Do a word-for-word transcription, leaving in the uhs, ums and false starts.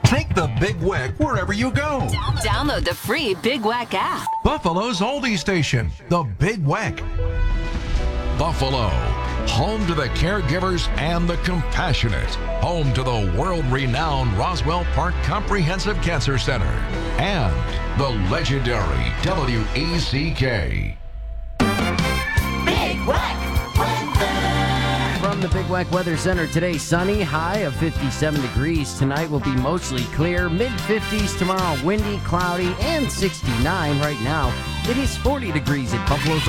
Take the Big Weck wherever you go. Download the free Big Wack app. Buffalo's oldie station, the Big Weck. Buffalo, home to the caregivers and the compassionate. Home to the world-renowned Roswell Park Comprehensive Cancer Center. And the legendary W E C K. Big Wack weather. From the Big Wack Weather Center today, sunny, high of fifty-seven degrees. Tonight will be mostly clear, mid fifties tomorrow, windy, cloudy, and sixty-nine right now. It is forty degrees at Buffalo's